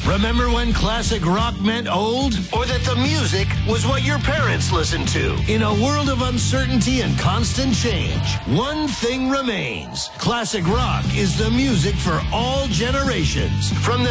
Remember when classic rock meant old? Or that the music was what your parents listened to? In a world of uncertainty and constant change, one thing remains. Classic rock is the music for all generations. From the